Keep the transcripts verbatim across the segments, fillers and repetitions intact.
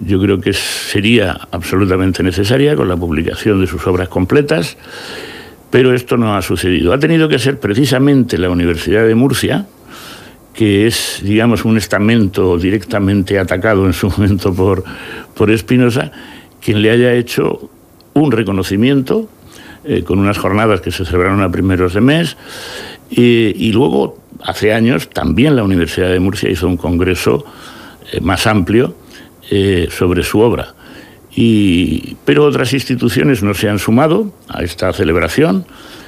yo creo que sería absolutamente necesaria con la publicación de sus obras completas, pero esto no ha sucedido. Ha tenido que ser precisamente la Universidad de Murcia, que es, digamos, un estamento directamente atacado en su momento por, por Espinosa, quien le haya hecho un reconocimiento eh, con unas jornadas que se celebraron a primeros de mes, eh, y luego, hace años, también la Universidad de Murcia hizo un congreso eh, más amplio eh, sobre su obra. Y, pero otras instituciones no se han sumado a esta celebración,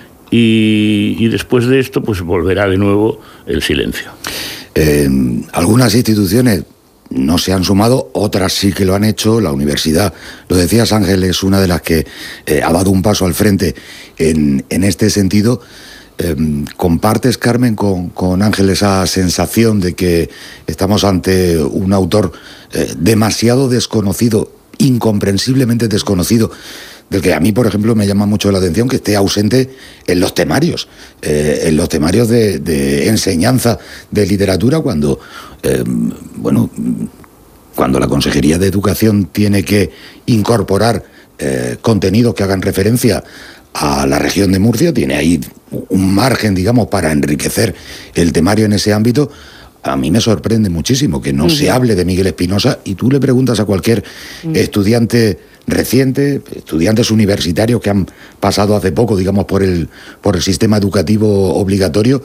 y, y después de esto pues volverá de nuevo el silencio. Eh, algunas instituciones no se han sumado, otras sí que lo han hecho. La universidad, lo decías Ángel, es una de las que eh, ha dado un paso al frente en, en este sentido. Eh, ¿Compartes, Carmen, con, con Ángel esa sensación de que estamos ante un autor eh, demasiado desconocido, incomprensiblemente desconocido, del que a mí, por ejemplo, me llama mucho la atención que esté ausente en los temarios, eh, en los temarios de, de enseñanza de literatura, cuando, eh, bueno, cuando la Consejería de Educación tiene que incorporar eh, contenidos que hagan referencia a la región de Murcia, tiene ahí un margen, digamos, para enriquecer el temario en ese ámbito. A mí me sorprende muchísimo que no uh-huh. se hable de Miguel Espinosa, y tú le preguntas a cualquier uh-huh. estudiante reciente, estudiantes universitarios que han pasado hace poco, digamos, por el, por el sistema educativo obligatorio,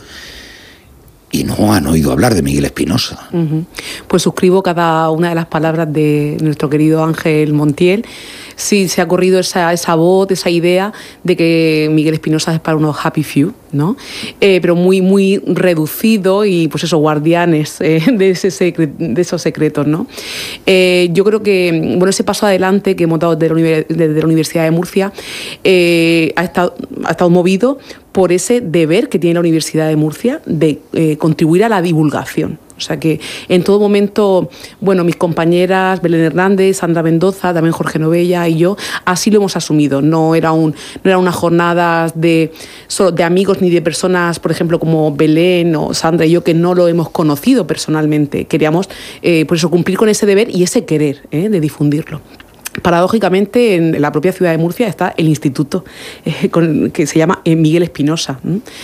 y no han oído hablar de Miguel Espinosa. Uh-huh. Pues suscribo cada una de las palabras de nuestro querido Ángel Montiel. Sí, se ha corrido esa, esa voz, esa idea de que Miguel Espinosa es para unos happy few, ¿no? Eh, pero muy, muy reducido, y pues esos guardianes eh, de, ese secre- de esos secretos, ¿no? Eh, yo creo que, bueno, ese paso adelante que hemos dado desde la, univers- desde la Universidad de Murcia eh, ha, estado, ha estado movido por ese deber que tiene la Universidad de Murcia de eh, contribuir a la divulgación. O sea que en todo momento, bueno, mis compañeras Belén Hernández, Sandra Mendoza, también Jorge Novella y yo, así lo hemos asumido. No era un, no era una jornada de, solo de amigos ni de personas, por ejemplo, como Belén o Sandra y yo, que no lo hemos conocido personalmente. Queríamos, eh, por eso, cumplir con ese deber y ese querer eh, de difundirlo. Paradójicamente, en la propia ciudad de Murcia está el instituto eh, con, que se llama eh, Miguel Espinosa.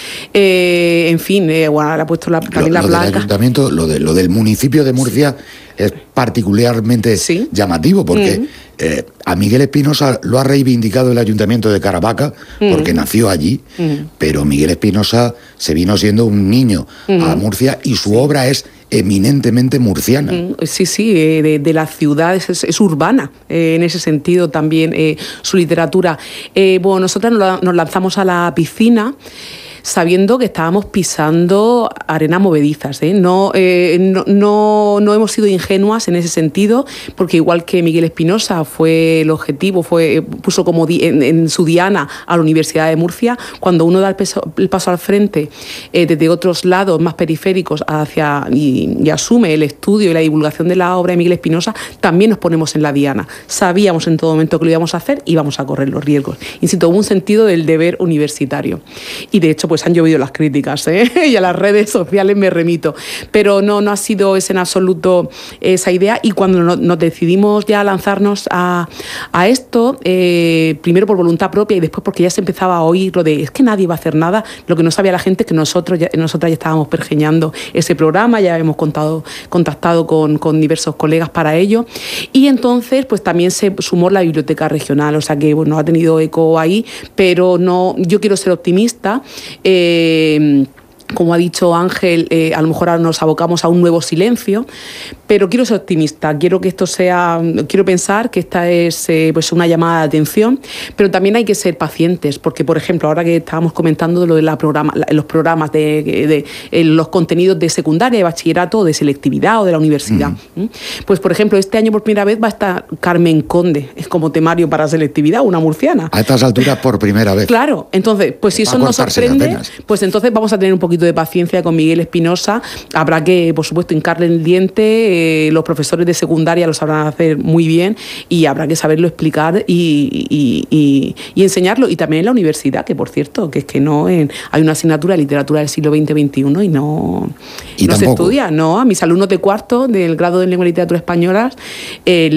Eh, en fin, eh, bueno, le ha puesto la, también lo, la lo placa. Del ayuntamiento, lo, de, lo del municipio de Murcia sí. es particularmente sí. llamativo, porque uh-huh. eh, a Miguel Espinosa lo ha reivindicado el ayuntamiento de Caravaca, uh-huh. porque nació allí, uh-huh. pero Miguel Espinosa se vino siendo un niño uh-huh. a Murcia, y su sí. obra es eminentemente murciana. Sí, sí, de, de la ciudad, es, es urbana, eh, en ese sentido también eh, su literatura. Eh, bueno, nosotras nos lanzamos a la piscina sabiendo que estábamos pisando arenas movedizas, ¿eh? No, eh, no, no, no hemos sido ingenuas en ese sentido, porque igual que Miguel Espinosa fue el objetivo, fue, puso como di, en, en su diana a la Universidad de Murcia, cuando uno da el, peso, el paso al frente eh, desde otros lados más periféricos hacia y, y asume el estudio y la divulgación de la obra de Miguel Espinosa, también nos ponemos en la diana. Sabíamos en todo momento que lo íbamos a hacer y íbamos a correr los riesgos. Insisto, hubo un sentido del deber universitario. Y de hecho, pues han llovido las críticas, ¿eh? Y a las redes sociales me remito. Pero no, no ha sido ese en absoluto esa idea. Y cuando no, nos decidimos ya a lanzarnos a, a esto, eh, primero por voluntad propia y después porque ya se empezaba a oír lo de es que nadie va a hacer nada, lo que no sabía la gente es que nosotros ya, nosotras ya estábamos pergeñando ese programa, ya hemos contado, contactado con, con diversos colegas para ello. Y entonces pues también se sumó la biblioteca regional, o sea que bueno, ha tenido eco ahí, pero no, yo quiero ser optimista. Eh, como ha dicho Ángel, eh, a lo mejor ahora nos abocamos a un nuevo silencio, pero quiero ser optimista, quiero que esto sea, quiero pensar que esta es eh, pues una llamada de atención, pero también hay que ser pacientes, porque por ejemplo, ahora que estábamos comentando de lo de la programa, los programas de, de, de, de los contenidos de secundaria, de bachillerato, de selectividad o de la universidad, mm. ¿Mm? Pues por ejemplo, este año por primera vez va a estar Carmen Conde, es como temario para selectividad, una murciana. A estas alturas por primera vez. Claro, entonces, pues si eso nos sorprende, pues entonces vamos a tener un poquito de paciencia con Miguel Espinosa. Habrá que, por supuesto, hincarle el diente, eh, los profesores de secundaria lo sabrán hacer muy bien y habrá que saberlo explicar y, y, y, y enseñarlo. Y también en la universidad, que por cierto, que es que no en, hay una asignatura de literatura del siglo veinte veintiuno y no, ¿Y no se estudia. No, a mis alumnos de cuarto del grado de Lengua y Literatura Españolas, eh,